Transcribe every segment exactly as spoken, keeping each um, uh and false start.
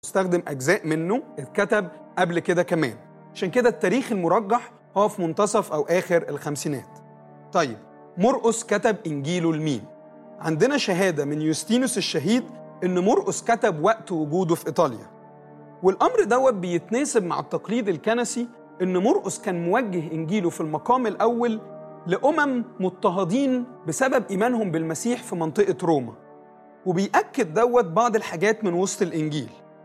استخدم أجزاء منه اتكتب قبل كده كمان، عشان كده التاريخ المرجح هو في منتصف أو آخر الخمسينات. طيب مرقس كتب إنجيله لمين؟ عندنا شهادة من يوستينوس الشهيد إن مرقس كتب وقت وجوده في إيطاليا، والأمر دوت بيتناسب مع التقليد الكنسي إن مرقس كان موجه إنجيله في المقام الأول لأمم مضطهدين بسبب إيمانهم بالمسيح في منطقة روما، وبيأكد دوت بعض الحاجات من وسط الإنجيل.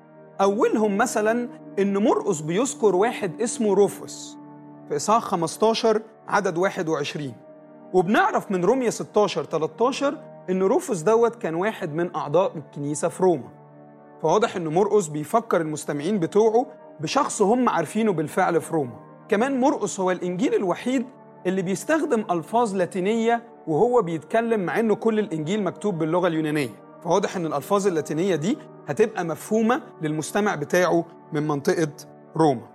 أولهم مثلا إن مرقس بيذكر واحد اسمه روفوس في إصحاح خمستاشر عدد واحد وعشرين، وبنعرف من رومية ستاشر تلتاشر إن روفوس دوت كان واحد من أعضاء الكنيسة في روما. فواضح إن مرقس بيفكر المستمعين بتوعه بشخص هم عارفينه بالفعل في روما. كمان مرقس هو الإنجيل الوحيد اللي بيستخدم ألفاظ لاتينية وهو بيتكلم، مع إنه كل الإنجيل مكتوب باللغة اليونانية. فواضح إن الألفاظ اللاتينية دي هتبقى مفهومة للمستمع بتاعه من منطقة روما.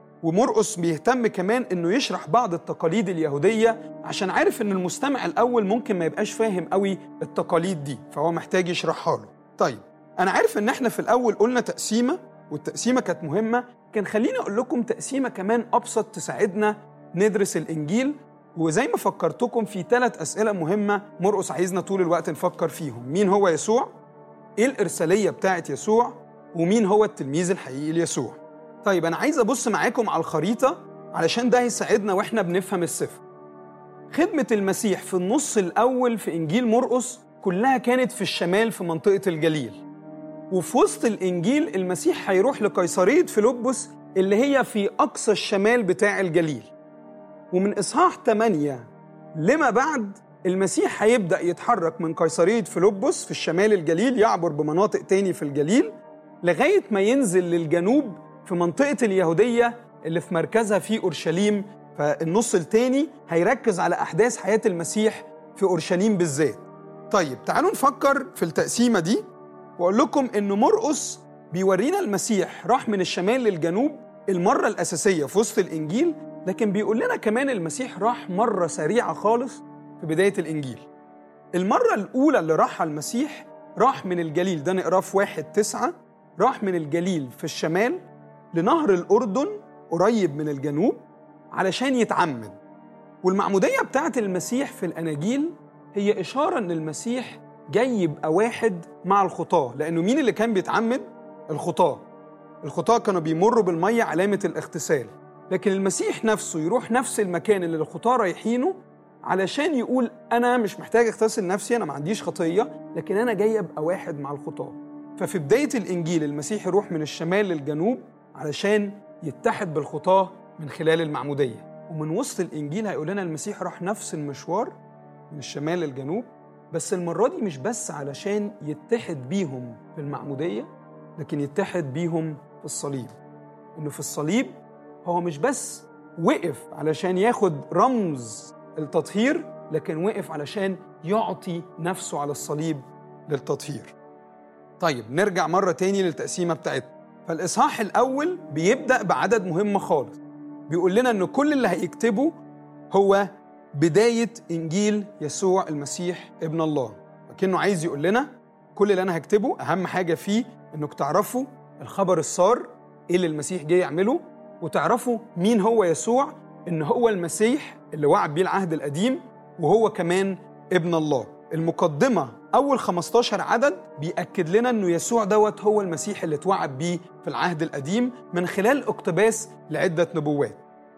ومرقس بيهتم كمان إنه يشرح بعض التقاليد اليهودية، عشان عارف إن المستمع الأول ممكن ما يبقاش فاهم قوي التقاليد دي، فهو محتاج يشرحها له. طيب أنا عارف إن إحنا في الأول قلنا تقسيمة، والتقسيمة كانت مهمة، كان خليني أقول لكم تقسيمة كمان أبسط تساعدنا ندرس الإنجيل. وزي ما فكرتكم في ثلاث أسئلة مهمة مرقس عايزنا طول الوقت نفكر فيهم: مين هو يسوع؟ إيه الإرسالية بتاعت يسوع؟ ومين هو التلميذ الحقيقي ليسوع؟ طيب أنا عايز أبص معاكم على الخريطة علشان ده هيساعدنا وإحنا بنفهم السفر. خدمة المسيح في النص الأول في إنجيل مرقس كلها كانت في الشمال في منطقة الجليل، وفي وسط الإنجيل المسيح هيروح لقيصرية فيلبس اللي هي في أقصى الشمال بتاع الجليل. ومن إصحاح ثمانية لما بعد المسيح هيبدأ يتحرك من قيصرية فيلبس في الشمال الجليل، يعبر بمناطق تاني في الجليل لغاية ما ينزل للجنوب في منطقة اليهودية اللي في مركزها في أورشليم. فالنص التاني هيركز على أحداث حياة المسيح في أورشليم بالذات. طيب تعالوا نفكر في التقسيمة دي، وأقول لكم إن مرقس بيورينا المسيح راح من الشمال للجنوب المرة الأساسية في وسط الإنجيل، لكن بيقول لنا كمان المسيح راح مرة سريعة خالص في بداية الإنجيل. المرة الأولى اللي راحها المسيح راح من الجليل، ده نقراه في واحد تسعة، راح من الجليل في الشمال لنهر الأردن قريب من الجنوب علشان يتعمد. والمعمودية بتاعت المسيح في الأناجيل هي إشارة إن المسيح جاي يبقى واحد مع الخطاة، لأنه مين اللي كان بيتعمد؟ الخطاة. الخطاة كانوا بيمروا بالمية علامة الاغتسال، لكن المسيح نفسه يروح نفس المكان اللي الخطاة رايحينه علشان يقول أنا مش محتاج اغتسل نفسي، أنا ما عنديش خطية، لكن أنا جاي أبقى واحد مع الخطاة. ففي بداية الإنجيل المسيح يروح من الشمال للجنوب علشان يتحد بالخطاة من خلال المعمودية. ومن وسط الإنجيل هيقول لنا المسيح راح نفس المشوار من الشمال للجنوب، بس المرة دي مش بس علشان يتحد بيهم في المعمودية، لكن يتحد بيهم في الصليب. إنه في الصليب هو مش بس وقف علشان ياخد رمز التطهير، لكن وقف علشان يعطي نفسه على الصليب للتطهير. طيب نرجع مرة تاني للتقسيمة بتاعتنا. فالإصحاح الأول بيبدأ بعدد مهم خالص، بيقول لنا إن كل اللي هيكتبه هو بداية إنجيل يسوع المسيح ابن الله. لكنه عايز يقول لنا كل اللي أنا هكتبه أهم حاجة فيه إنك تعرفوا الخبر السار، إيه اللي المسيح جاي يعمله، وتعرفوا مين هو يسوع، إن هو المسيح اللي وعد بيه العهد القديم، وهو كمان ابن الله. المقدمة أول خمستاشر عدد بيأكد لنا إنه يسوع دوت هو المسيح اللي اتوعد بيه في العهد القديم من خلال اقتباس لعدة نبوات.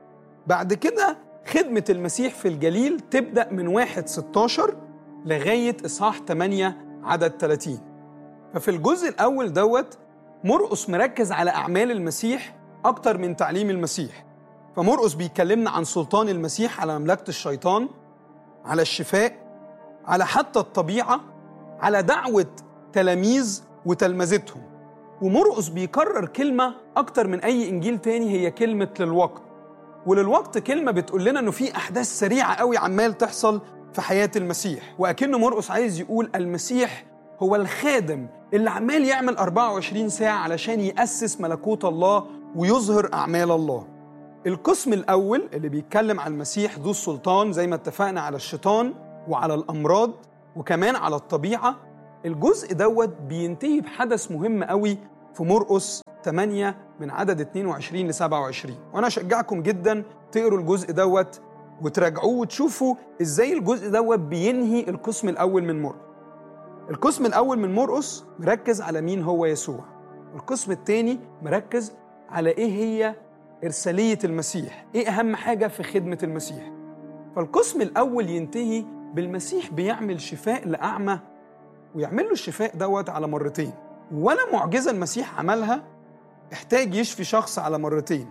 بعد كده خدمة المسيح في الجليل تبدأ من واحد ستاشر لغاية إصحاح ثمانية عدد ثلاثين. ففي الجزء الأول دوت مرقس مركز على أعمال المسيح أكتر من تعليم المسيح. فمرقس بيكلمنا عن سلطان المسيح على مملكة الشيطان، على الشفاء، على حتى الطبيعة، على دعوة تلاميذ وتلمذتهم. ومرقس بيكرر كلمة أكتر من أي إنجيل تاني، هي كلمة للوقت. وللوقت كلمة بتقول لنا أنه في أحداث سريعة قوي عمال تحصل في حياة المسيح، وأكنه مرقس عايز يقول المسيح هو الخادم اللي عمال يعمل أربعة وعشرين ساعة علشان يأسس ملكوت الله ويظهر أعمال الله. القسم الأول اللي بيتكلم عن المسيح ذو السلطان، زي ما اتفقنا، على الشيطان وعلى الأمراض وكمان على الطبيعة. الجزء دوت بينتهي بحدث مهم قوي في مرقس ثمانية من عدد اثنين وعشرين ل سبعة وعشرين، وأنا أشجعكم جدا تقروا الجزء دوت وتراجعوه وتشوفوا إزاي الجزء دوت بينهي القسم الأول من مرقس. القسم الأول من مرقس مركز على مين هو يسوع، والقسم الثاني مركز على إيه هي إرسالية المسيح، إيه أهم حاجة في خدمة المسيح. فالقسم الأول ينتهي بالمسيح بيعمل شفاء لأعمى، ويعمل له الشفاء دوت على مرتين، ولا معجزة المسيح عملها احتاج يشفي شخص على مرتين.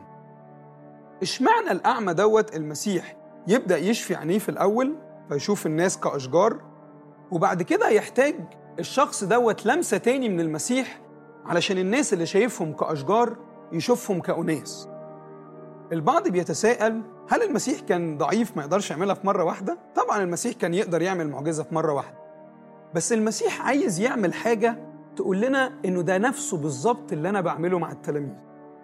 اشمعنى الأعمى دوت المسيح يبدأ يشفي عينيه في الأول فيشوف الناس كأشجار، وبعد كده يحتاج الشخص دوت لمسة تاني من المسيح علشان الناس اللي شايفهم كأشجار يشوفهم كأناس؟ البعض بيتساءل هل المسيح كان ضعيف ما يقدرش يعملها في مرة واحدة؟ طبعا المسيح كان يقدر يعمل معجزة في مرة واحدة، بس المسيح عايز يعمل حاجة تقول لنا إنه ده نفسه بالظبط اللي أنا بعمله مع التلاميذ.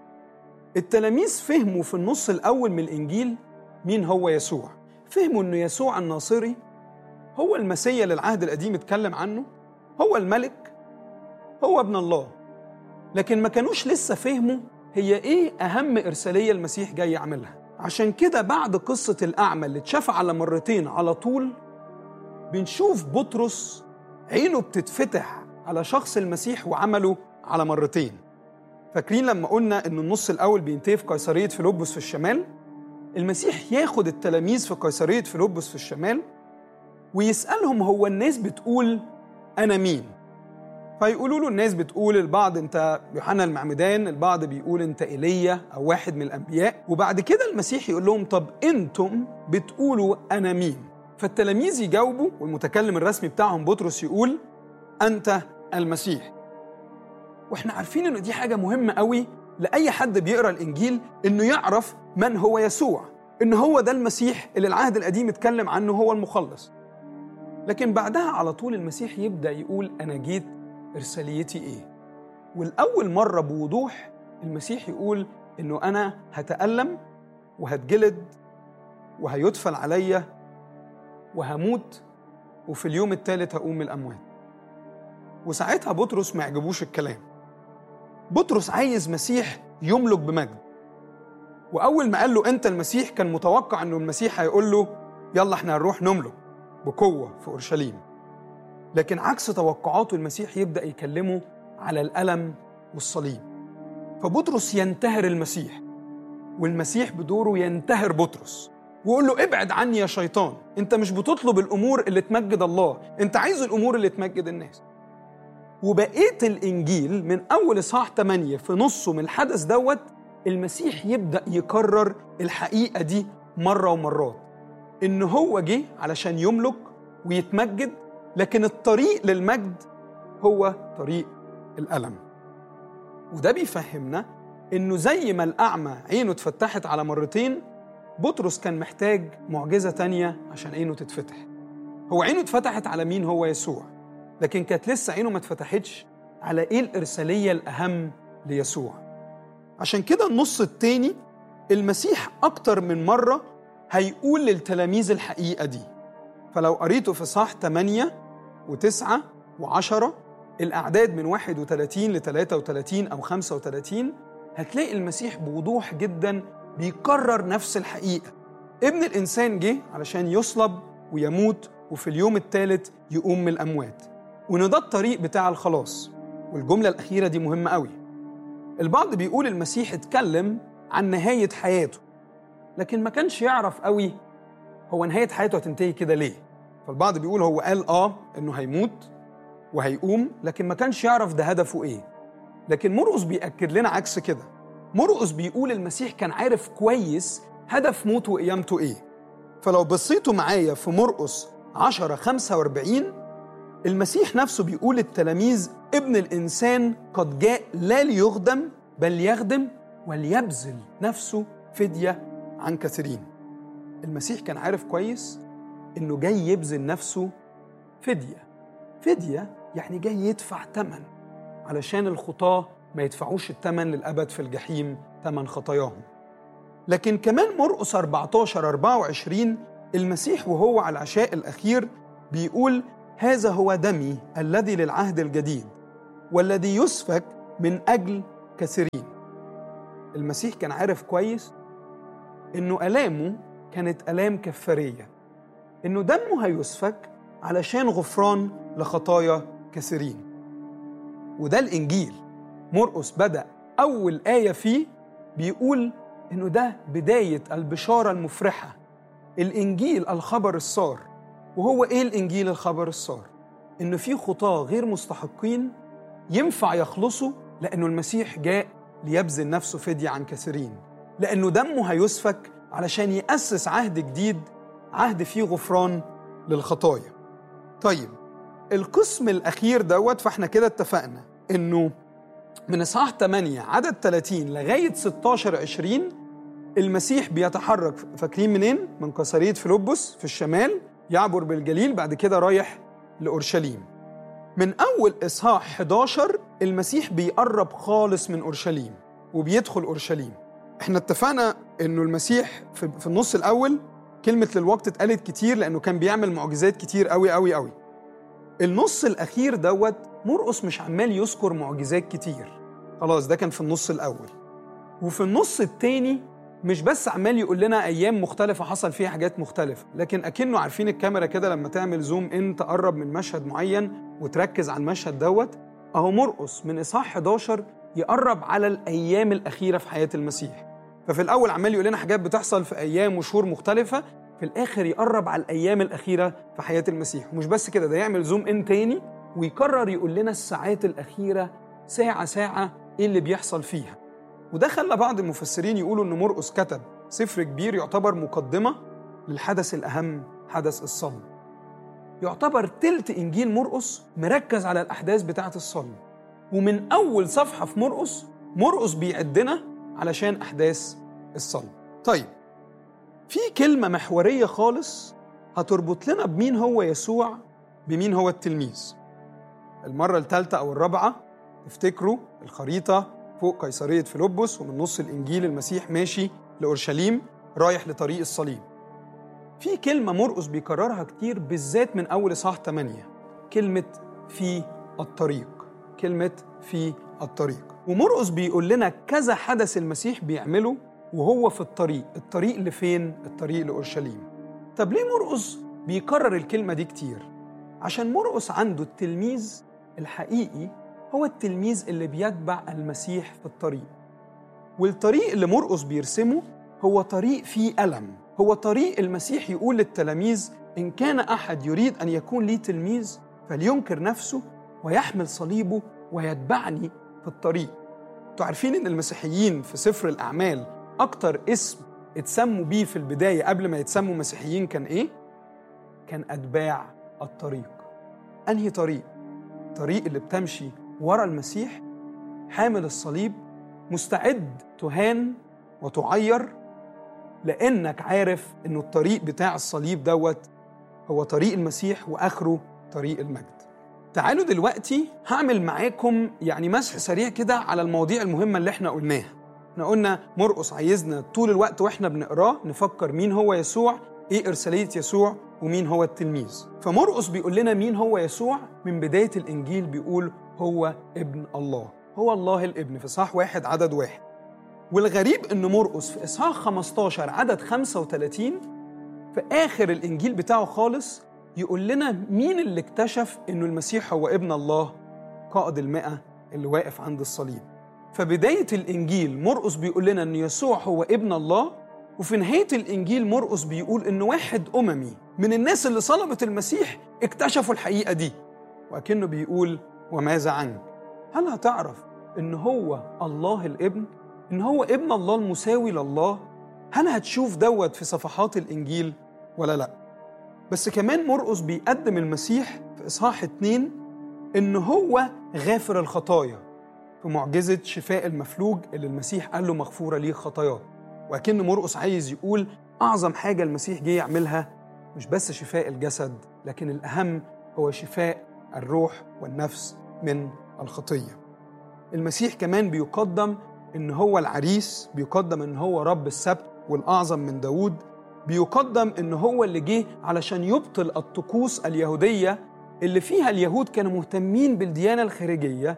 التلاميذ فهموا في النص الأول من الإنجيل مين هو يسوع، فهموا إنه يسوع الناصري هو المسيا اللي العهد القديم اتكلم عنه، هو الملك، هو ابن الله، لكن ما كانوش لسه فهموا هي إيه أهم إرسالية المسيح جاي يعملها. عشان كده بعد قصة الأعمى اللي اتشفى على مرتين على طول بنشوف بطرس عينه بتتفتح على شخص المسيح وعمله على مرتين. فاكرين لما قلنا إن النص الأول بينتهي في قيصرية فيلبس في الشمال؟ المسيح ياخد التلاميذ في قيصرية فيلبس في الشمال ويسألهم هو الناس بتقول أنا مين؟ فيقولوا له الناس بتقول البعض أنت يوحنا المعمدان، البعض بيقول أنت إيليا أو واحد من الأنبياء، وبعد كده المسيح يقول لهم طب أنتم بتقولوا أنا مين؟ فالتلاميذ يجاوبوا والمتكلم الرسمي بتاعهم بطرس يقول أنت المسيح. وإحنا عارفين إنه دي حاجة مهمة قوي لأي حد بيقرأ الإنجيل، إنه يعرف من هو يسوع، إنه هو ده المسيح اللي العهد القديم اتكلم عنه هو المخلص. لكن بعدها على طول المسيح يبدأ يقول أنا جيت إرساليتي إيه؟ والأول مرة بوضوح المسيح يقول إنه أنا هتألم وهتجلد وهيدفن عليا وهموت وفي اليوم الثالث هقوم من الأموات. وساعتها بطرس ما يعجبوش الكلام. بطرس عايز مسيح يملك بمجد، وأول ما قال له أنت المسيح كان متوقع أنه المسيح هيقول له يلا احنا هنروح نملك بقوة في أورشليم. لكن عكس توقعاته المسيح يبدأ يكلمه على الألم والصليب. فبطرس ينتهر المسيح، والمسيح بدوره ينتهر بطرس ويقول له ابعد عني يا شيطان، انت مش بتطلب الأمور اللي تمجد الله، انت عايز الأمور اللي تمجد الناس. وبقية الإنجيل من أول إصحاح ثمانية في نصه من الحدث دوت المسيح يبدأ يكرر الحقيقة دي مرة ومرات، إنه هو جه علشان يملك ويتمجد، لكن الطريق للمجد هو طريق الألم. وده بيفهمنا إنه زي ما الأعمى عينه اتفتحت على مرتين، بطرس كان محتاج معجزة تانية عشان عينه تتفتح. هو عينه اتفتحت على مين هو يسوع، لكن كانت لسه عينه ما اتفتحتش على إيه الإرسالية الأهم ليسوع. عشان كده النص التاني المسيح أكتر من مرة هيقول للتلاميذ الحقيقة دي. فلو قريته في صح ثمانية وتسعة وعشرة الأعداد من واحد وثلاثين لثلاثة وثلاثين أو خمسة وثلاثين هتلاقي المسيح بوضوح جدا بيكرر نفس الحقيقة. ابن الإنسان جه علشان يصلب ويموت وفي اليوم الثالث يقوم من الأموات، وإن ده الطريق بتاع الخلاص. والجملة الأخيرة دي مهمة قوي. البعض بيقول المسيح اتكلم عن نهاية حياته، لكن ما كانش يعرف قوي هو نهاية حياته هتنتهي كده ليه. فالبعض بيقول هو قال آه إنه هيموت وهيقوم، لكن ما كانش يعرف ده هدفه إيه. لكن مرقس بيأكد لنا عكس كده. مرقس بيقول المسيح كان عارف كويس هدف موته وقيامته إيه. فلو بصيتوا معايا في مرقس عشرة خمسة وأربعين المسيح نفسه بيقول للتلاميذ ابن الإنسان قد جاء لا ليخدم بل يخدم وليبذل نفسه فدية عن كثيرين. المسيح كان عارف كويس إنه جاي يبذل نفسه فدية. فدية يعني جاي يدفع تمن علشان الخطاة ما يدفعوش التمن للأبد في الجحيم، تمن خطاياهم. لكن كمان مرقس أربعتاشر أربعة وعشرين المسيح وهو على العشاء الأخير بيقول هذا هو دمي الذي للعهد الجديد والذي يسفك من أجل كثيرين. المسيح كان عارف كويس إنه آلامه كانت آلام كفارية، إنه دمه هيسفك علشان غفران لخطايا كثيرين. وده الإنجيل. مرقس بدأ أول آية فيه بيقول إنه ده بداية البشارة المفرحة، الإنجيل الخبر السار. وهو إيه الإنجيل الخبر السار؟ إنه في خطاة غير مستحقين ينفع يخلصوا، لأنه المسيح جاء ليبذل نفسه فدية عن كثيرين، لأنه دمه هيسفك علشان يأسس عهد جديد، عهد فيه غفران للخطايا. طيب القسم الأخير دوت، فإحنا كده اتفقنا إنه من إصحاح ثمانية عدد ثلاثين لغاية ستاشر عشرين المسيح بيتحرك، فاكرين منين؟ من قيصرية فيلبس في الشمال، يعبر بالجليل، بعد كده رايح لأورشليم. من أول إصحاح حداشر المسيح بيقرب خالص من أورشليم وبيدخل أورشليم. إحنا اتفقنا إنه المسيح في, في النص الأول كلمة للوقت اتقالت كتير لأنه كان بيعمل معجزات كتير قوي قوي قوي. النص الأخير دوت مرقس مش عمال يذكر معجزات كتير، خلاص ده كان في النص الأول. وفي النص التاني مش بس عمال يقول لنا أيام مختلفة حصل فيها حاجات مختلفة، لكن أكنه عارفين الكاميرا كده لما تعمل زوم إن تقرب من مشهد معين وتركز على المشهد دوت. أهو مرقس من إصحاح حداشر يقرب على الأيام الأخيرة في حياة المسيح. ففي الأول عمال يقول لنا حاجات بتحصل في أيام وشهور مختلفة، في الآخر يقرب على الأيام الأخيرة في حياة المسيح. ومش بس كده، ده يعمل زوم إن تاني ويكرر يقول لنا الساعات الأخيرة ساعة ساعة إيه اللي بيحصل فيها. وده خلى بعض المفسرين يقولوا إن مرقس كتب سفر كبير يعتبر مقدمة للحدث الأهم، حدث الصلب. يعتبر تلت إنجيل مرقس مركز على الأحداث بتاعة الصلب، ومن أول صفحة في مرقس مرقس بيعدنا علشان أحداث الصلب. طيب في كلمة محورية خالص هتربط لنا بمين هو يسوع بمين هو التلميذ. المرة الثالثة أو الرابعة تفتكروا الخريطة فوق قيصرية فيلبس، ومن نص الإنجيل المسيح ماشي لأورشليم رايح لطريق الصليب. في كلمة مرقس بيكررها كتير بالذات من أول إصحاح ثمانية، كلمة في الطريق، كلمة في الطريق. ومرقس بيقول لنا كذا حدث المسيح بيعمله وهو في الطريق. الطريق لفين؟ الطريق لأورشليم. طب ليه مرقس بيكرر الكلمة دي كتير؟ عشان مرقس عنده التلميذ الحقيقي هو التلميذ اللي بيتبع المسيح في الطريق. والطريق اللي مرقس بيرسمه هو طريق فيه ألم، هو طريق المسيح يقول للتلاميذ إن كان أحد يريد أن يكون لي تلميذ فلينكر نفسه ويحمل صليبه ويتبعني في الطريق. انتوا عارفين إن المسيحيين في سفر الأعمال أكتر اسم اتسموا بيه في البداية قبل ما يتسموا مسيحيين كان إيه؟ كان أتباع الطريق. أنهي طريق؟ الطريق اللي بتمشي ورا المسيح حامل الصليب، مستعد تهان وتعير لأنك عارف إنه الطريق بتاع الصليب دوت هو طريق المسيح وآخره طريق المجد. تعالوا دلوقتي هعمل معاكم يعني مسح سريع كده على المواضيع المهمة اللي احنا قلناها. احنا قلنا مرقس عايزنا طول الوقت واحنا بنقراه نفكر مين هو يسوع، ايه إرسالية يسوع، ومين هو التلميذ. فمرقس بيقول لنا مين هو يسوع من بداية الإنجيل، بيقول هو ابن الله، هو الله الابن في إصحاح واحد عدد واحد. والغريب إن مرقس في إصحاح خمستاشر عدد خمسة وثلاثين في آخر الإنجيل بتاعه خالص يقول لنا مين اللي اكتشف إنه المسيح هو ابن الله، قائد المئة اللي واقف عند الصليب. فبداية الإنجيل مرقس بيقول لنا إن يسوع هو ابن الله، وفي نهاية الإنجيل مرقس بيقول إن واحد أممي من الناس اللي صلبت المسيح اكتشفوا الحقيقة دي، وأكنه بيقول وماذا عنك؟ هل هتعرف إن هو الله الابن؟ إن هو ابن الله المساوي لله؟ هل هتشوف دوت في صفحات الإنجيل ولا لأ؟ بس كمان مرقس بيقدم المسيح في إصحاح اتنين إن هو غافر الخطايا في معجزة شفاء المفلوج اللي المسيح قال له مغفورة ليه خطاياه. وأكن مرقس عايز يقول أعظم حاجة المسيح جه يعملها مش بس شفاء الجسد، لكن الأهم هو شفاء الروح والنفس من الخطية. المسيح كمان بيقدم إن هو العريس، بيقدم إن هو رب السبت والأعظم من داود، بيقدم إن هو اللي جه علشان يبطل الطقوس اليهودية اللي فيها اليهود كانوا مهتمين بالديانة الخارجية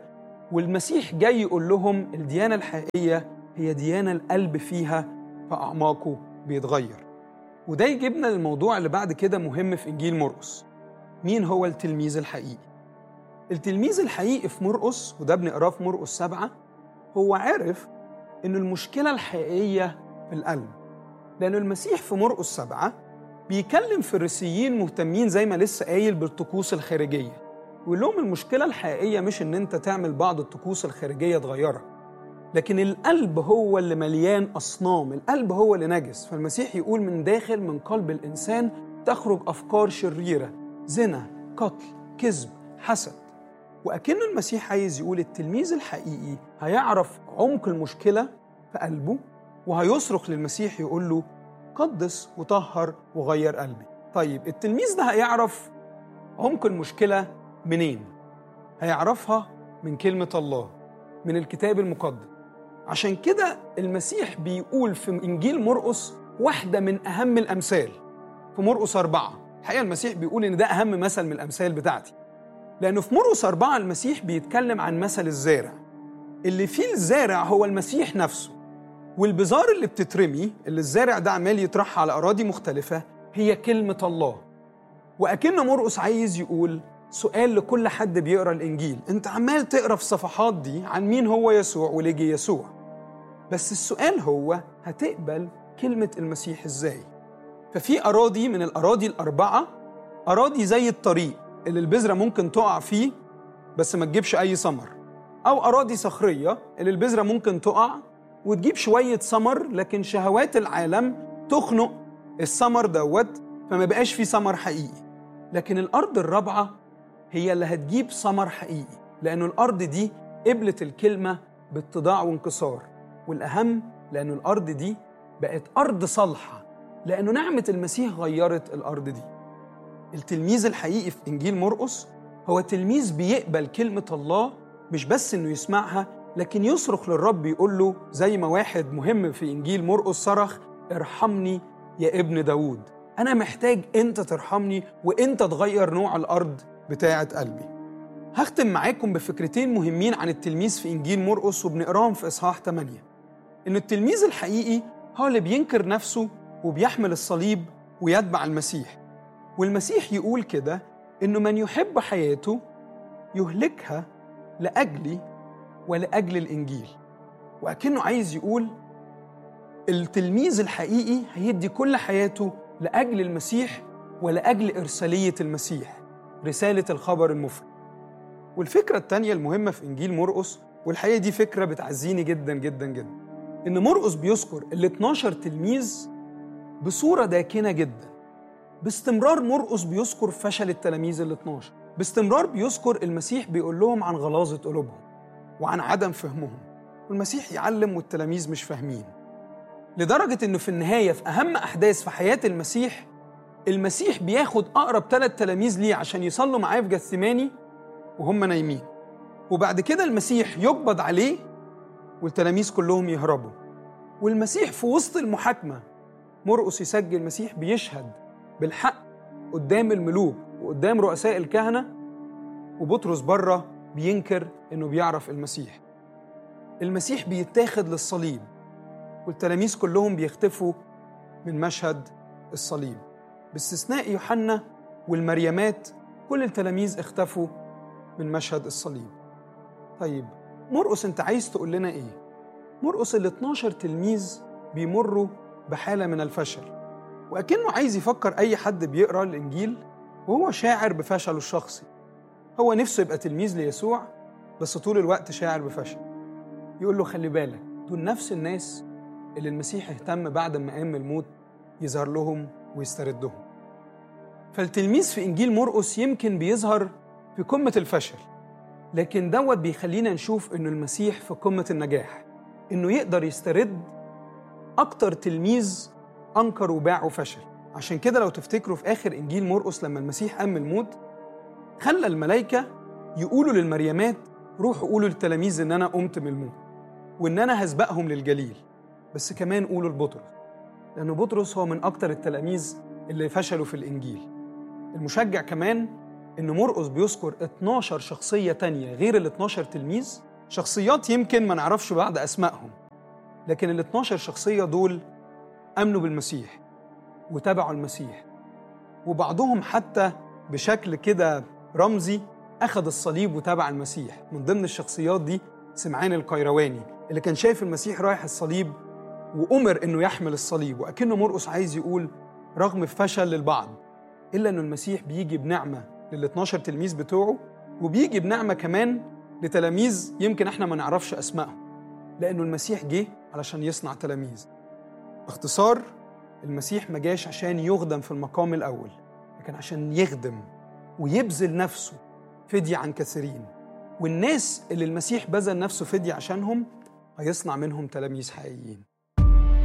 والمسيح جاي يقول لهم الديانة الحقيقية هي ديانة القلب فيها في أعماقه بيتغير. وده يجيبنا للموضوع اللي بعد كده مهم في إنجيل مرقس. مين هو التلميذ الحقيقي؟ التلميذ الحقيقي في مرقس، وده بنقراه في مرقس سبعة، هو عارف إن المشكلة الحقيقية في القلب. لأن المسيح في مرقس سبعة بيكلم فريسيين مهتمين زي ما لسه قايل بالطقوس الخارجية، ويقول لهم المشكلة الحقيقية مش إن أنت تعمل بعض الطقوس الخارجية تغيرك، لكن القلب هو اللي مليان أصنام، القلب هو اللي نجس. فالمسيح يقول من داخل من قلب الإنسان تخرج أفكار شريرة، زنا، قتل، كذب، حسد. وأكن المسيح عايز يقول التلميذ الحقيقي هيعرف عمق المشكلة في قلبه، وهيصرخ للمسيح يقول له قدس وطهر وغير قلبي. طيب التلميذ ده هيعرف عمق المشكلة منين؟ هيعرفها من كلمة الله، من الكتاب المقدس. عشان كده المسيح بيقول في إنجيل مرقس واحدة من أهم الأمثال في مرقس أربعة. الحقيقة المسيح بيقول إن ده أهم مثل من الأمثال بتاعتي، لأنه في مرقس أربعة المسيح بيتكلم عن مثل الزارع اللي فيه الزارع هو المسيح نفسه، والبذار اللي بتترمي اللي الزارع ده عمال يطرحها على أراضي مختلفة هي كلمة الله. وأكن مرقس عايز يقول سؤال لكل حد بيقرأ الإنجيل: أنت عمال تقرأ في الصفحات دي عن مين هو يسوع وليه جه يسوع، بس السؤال هو هتقبل كلمة المسيح إزاي؟ ففي أراضي من الأراضي الأربعة، أراضي زي الطريق اللي البذرة ممكن تقع فيه بس ما تجيبش أي ثمر، أو أراضي صخرية اللي البذرة ممكن تقع وتجيب شوية ثمر، لكن شهوات العالم تخنق الثمر دوت فما بقاش فيه ثمر حقيقي. لكن الأرض الرابعة هي اللي هتجيب ثمر حقيقي، لأن الأرض دي قبلت الكلمة باتضاع وانكسار، والأهم لأن الأرض دي بقت أرض صالحة، لأنه نعمة المسيح غيرت الأرض دي. التلميذ الحقيقي في إنجيل مرقس هو تلميذ بيقبل كلمة الله، مش بس إنه يسمعها لكن يصرخ للرب يقول له زي ما واحد مهم في إنجيل مرقس صرخ: ارحمني يا ابن داود، أنا محتاج أنت ترحمني وأنت تغير نوع الأرض بتاعة قلبي. هختم معاكم بفكرتين مهمين عن التلميذ في إنجيل مرقس وبنقراهم في إصحاح ثمانية. إن التلميذ الحقيقي هو اللي بينكر نفسه وبيحمل الصليب ويتبع المسيح، والمسيح يقول كده إنه من يحب حياته يهلكها لأجلي ولأجل الإنجيل. وأكنه عايز يقول التلميذ الحقيقي هيدي كل حياته لأجل المسيح ولأجل إرسالية المسيح، رسالة الخبر المفرح. والفكرة التانية المهمة في إنجيل مرقس، والحقيقة دي فكرة بتعزيني جدا جدا جدا، إن مرقس بيذكر ال اتناشر تلميذ بصورة داكنة جدا. باستمرار مرقس بيذكر فشل التلاميذ ال اتناشر، باستمرار بيذكر المسيح بيقول لهم عن غلاظة قلوبهم وعن عدم فهمهم، والمسيح يعلم والتلاميذ مش فاهمين، لدرجة إنه في النهاية في أهم أحداث في حياة المسيح، المسيح بياخد أقرب ثلاث تلاميذ ليه عشان يصلوا معاه في جثماني وهم نايمين، وبعد كده المسيح يقبض عليه والتلاميذ كلهم يهربوا. والمسيح في وسط المحاكمة مرقس يسجل المسيح بيشهد بالحق قدام الملوك وقدام رؤساء الكهنة، وبطرس بره بينكر إنه بيعرف المسيح. المسيح بيتاخد للصليب والتلاميذ كلهم بيختفوا من مشهد الصليب باستثناء يوحنا والمريمات، كل التلاميذ اختفوا من مشهد الصليب. طيب مرقس انت عايز تقول لنا ايه؟ مرقس ال اتناشر تلميذ بيمروا بحالة من الفشل، وأكنه عايز يفكر أي حد بيقرأ الإنجيل وهو شاعر بفشله الشخصي. هو نفسه يبقى تلميذ ليسوع بس طول الوقت شاعر بفشل. يقول له خلي بالك، دول نفس الناس اللي المسيح اهتم بعد ما قام من الموت يظهر لهم ويستردهم. فالتلميذ في إنجيل مرقس يمكن بيظهر في قمة الفشل، لكن دوت بيخلينا نشوف إنه المسيح في قمة النجاح، إنه يقدر يسترد أكتر تلميذ أنكر وباع وفشل. عشان كده لو تفتكروا في آخر إنجيل مرقس لما المسيح قام من الموت خلى الملائكة يقولوا للمريمات روحوا قولوا للتلاميذ إن أنا قمت من الموت وإن أنا هسبقهم للجليل، بس كمان قولوا لبطرس، لأنه بطرس هو من أكتر التلاميذ اللي فشلوا في الإنجيل. المشجع كمان إن مرقس بيذكر اتناشر شخصية تانية غير ال اتناشر تلميذ، شخصيات يمكن ما نعرفش بعض أسمائهم، لكن ال اتناشر شخصية دول آمنوا بالمسيح وتابعوا المسيح، وبعضهم حتى بشكل كده رمزي أخذ الصليب وتابع المسيح. من ضمن الشخصيات دي سمعان القيرواني اللي كان شايف المسيح رايح الصليب وأمر إنه يحمل الصليب، وأكنه مرقس عايز يقول رغم فشل للبعض إلا إنه المسيح بيجي بنعمة لل اتناشر تلميذ بتوعه، وبيجي بنعمة كمان لتلاميذ يمكن إحنا ما نعرفش أسمائهم، لأنه المسيح جه علشان يصنع تلاميذ. باختصار، المسيح ما جاش عشان يخدم في المقام الأول، لكن عشان يخدم ويبذل نفسه فدية عن كثيرين، والناس اللي المسيح بذل نفسه فدية عشانهم هيصنع منهم تلاميذ حقيقيين.